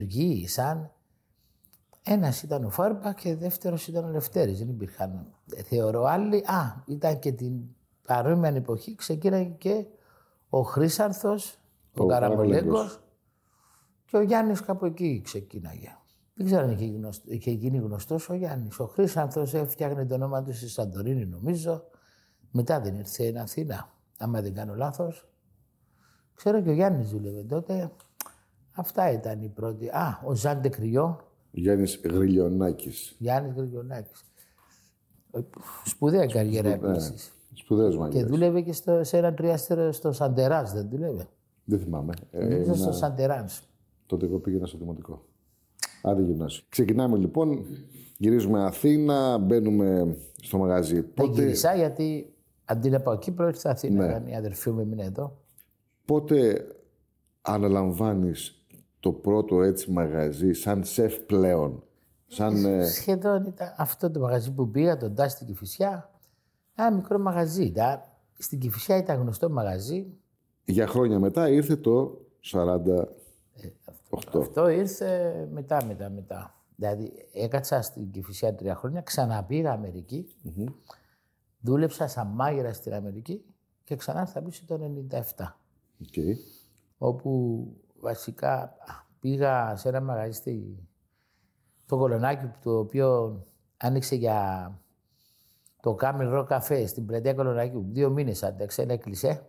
σαν ένας ήταν ο Φάρμπα και δεύτερος ήταν ο Λευτέρης. Δεν υπήρχαν. Θεωρώ άλλοι. Ήταν και την παρόμοια εποχή ξεκίναγε και ο Χρύσανθος, ο Καραμολέγκος και ο Γιάννης κάπου εκεί ξεκίναγε. Δεν ξέρω αν είχε γίνει γνωστός ο Γιάννης. Ο Χρύσανθος έφτιαχνε το όνομα του στη Σαντορίνη, νομίζω. Μετά δεν ήρθε στην Αθήνα, άμα δεν κάνω λάθος. Ξέρω και ο Γιάννης δούλευε τότε. Αυτά ήταν οι πρώτοι. Ο Ζαν Ντεκριό. Γιάννης Γρυλιονάκης. Γιάννης Γρυλιονάκης. Σπουδαία καριέρα επίσης. Σπουδαίος μάγειρας. Και δούλευε και σε ένα τριάστερο στο Σαντεράς, δεν δούλευε? Δεν θυμάμαι. Νομίζω στο Σαντεράς. Τότε εγώ πήγαινα στο δημοτικό. Άντε γυμνάσιο. Ξεκινάμε λοιπόν, γυρίζουμε Αθήνα, μπαίνουμε στο μαγαζί. Δεν γύρισα γιατί αντί να πάω Κύπρο ήρθα Αθήνα. Ναι. Η αδερφή μου έμεινε εδώ. Πότε αναλαμβάνεις το πρώτο έτσι μαγαζί σαν σεφ πλέον? Σχεδόν ήταν αυτό το μαγαζί που πήγα, τον Τάση στην Κηφισιά. Ένα μικρό μαγαζί. Στην Κηφισιά ήταν γνωστό μαγαζί. Για χρόνια μετά ήρθε το 48. Αυτό ήρθε μετά. Δηλαδή έκατσα στην Κηφισιά 3 χρόνια, ξαναπήγα Αμερική. Δούλεψα σαν μάγειρα στην Αμερική και ξανά ήρθα πίσω το 97. Okay. Όπου βασικά πήγα σε ένα μαγαζί στο Κολονάκι, το οποίο άνοιξε για το Camel Rock Cafe στην πλατεία Κολονάκι. 2 μήνες άντεξε, έκλεισε.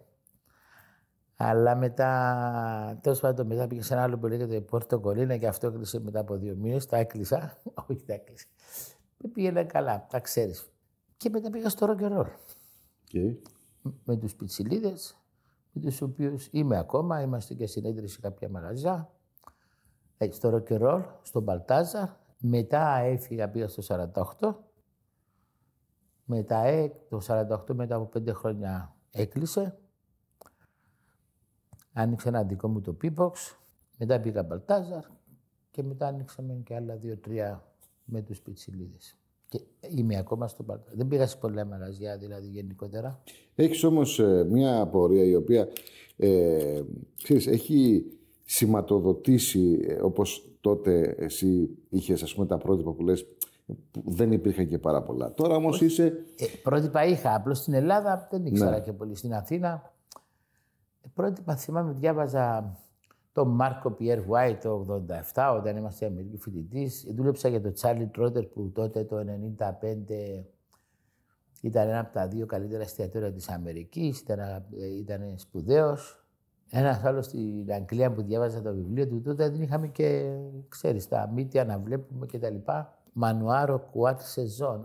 Αλλά μετά, τέλος πάντων, μετά πήγε σε ένα άλλο που λέγεται Πόρτο Κολίνα και αυτό έκλεισε μετά από 2 μήνες. Τα έκλεισα. Όχι, τα έκλεισε. Πήγαινε καλά, τα ξέρεις. Και μετά πήγα στο Rock and Roll. Okay. Με τους πιτσιλίδες, με τους οποίους είμαι ακόμα. Είμαστε και συνέδρια σε κάποια μαγαζιά. Στο Rock and Roll, στο Μπαλτάζαρ. Μετά έφυγα, πήγα στο 48. Μετά το 48, μετά από 5 χρόνια έκλεισε. Άνοιξε ένα δικό μου το P-Box, μετά πήγα Μπαλτάζαρ και μετά ανοίξαμε και άλλα 2-3 με τους πιτσιλίδες. Και είμαι ακόμα στο Μπαλτάζαρ. Δεν πήγα σε πολλά μαγαζιά, δηλαδή γενικότερα. Έχεις όμως μια απορία η οποία ξέρεις, έχει σηματοδοτήσει όπως τότε εσύ είχες ας πούμε τα πρότυπα που λες που δεν υπήρχαν και πάρα πολλά. Τώρα όμως είσαι... Πρότυπα είχα, απλώς στην Ελλάδα δεν ήξερα και πολύ. Στην Αθήνα πρότυπα θυμάμαι, διάβαζα τον Μάρκο Πιέρ Γουάιτ το 87, όταν είμαστε Αμερική φοιτητής. Δούλεψα για τον Τσάρλι Τρότερ που τότε το 95 ήταν ένα από τα 2 καλύτερα εστιατόρια της Αμερικής, ήταν σπουδαίος. Ένας άλλος στην Αγγλία που διάβαζα το βιβλίο του, τότε δεν είχαμε και, ξέρεις, τα μύτια να βλέπουμε κτλ. Μανουάρο Κουάτ Σεζόν.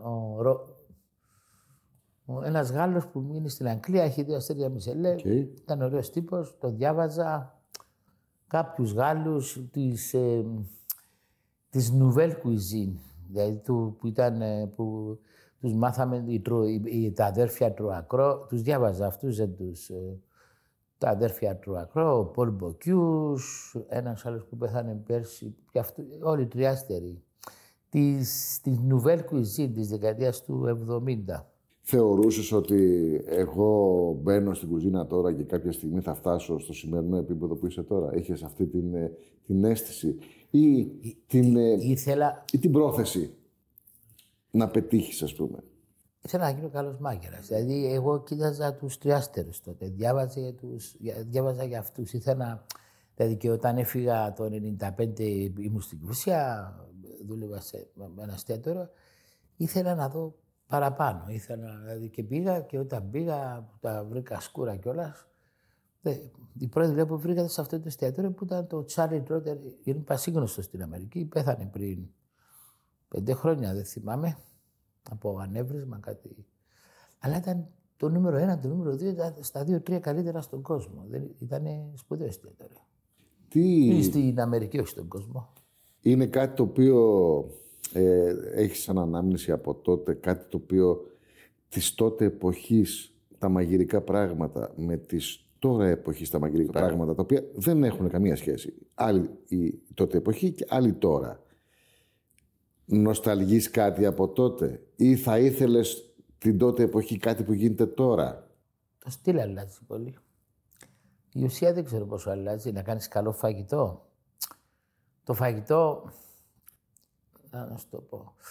Ένας Γάλλος που μείνει στην Αγγλία, έχει 2 αστέρια Μισελέ. Ήταν ωραίος τύπος, το διάβαζα. Κάποιους Γάλλους της Nouvelle Cuisine, δηλαδή που τους μάθαμε τα αδέρφια Τρουακρό, τους διάβαζα αυτούς, τα αδέρφια Τρουακρό, ο Πολ Μποκιούς, ένας άλλος που πέθανε πέρσι, και όλοι οι τριάστεροι, της Nouvelle Cuisine της δεκαετίας του 70. Θεωρούσες ότι εγώ μπαίνω στην κουζίνα τώρα και κάποια στιγμή θα φτάσω στο σημερινό επίπεδο που είσαι τώρα? Είχες αυτή την αίσθηση ή την πρόθεση να πετύχεις, ας πούμε? Ήθελα να γίνω καλός μάγειρας. Δηλαδή, εγώ κοίταζα τους τριάστερους τότε. Διάβαζα για αυτούς. Δηλαδή, και όταν έφυγα το 1995, ήμουν στην Κηφισιά, δούλευα σε ένα εστιατόριο. Ήθελα να δω παραπάνω. Δηλαδή, και πήγα και όταν πήγα, τα βρήκα σκούρα κιόλας. Η πρώτη δουλειά που βρήκα σε αυτό το εστιατόριο που ήταν το Τσάρλι Τρότερ, είναι πασίγνωστο στην Αμερική. Πέθανε πριν 5 χρόνια, δεν θυμάμαι. Από ανέβρισμα κάτι. Αλλά ήταν το νούμερο 1, το νούμερο 2, ήταν στα 2-3 καλύτερα στον κόσμο. Ήταν σπουδαίο εστιατόριο. Ή στην Αμερική, όχι στον κόσμο. Είναι κάτι το οποίο έχεις σαν ανάμνηση από τότε, κάτι το οποίο της τότε εποχής τα μαγειρικά πράγματα με τις τώρα εποχής τα μαγειρικά πράγματα, τα οποία δεν έχουν καμία σχέση. Άλλη η τότε εποχή και άλλη τώρα. Νοσταλγείς κάτι από τότε ή θα ήθελες την τότε εποχή κάτι που γίνεται τώρα? Το στυλ αλλάζει πολύ. Η ουσία δεν ξέρω πόσο αλλάζει. Να κάνεις καλό φαγητό. Το φαγητό, να σου το πω.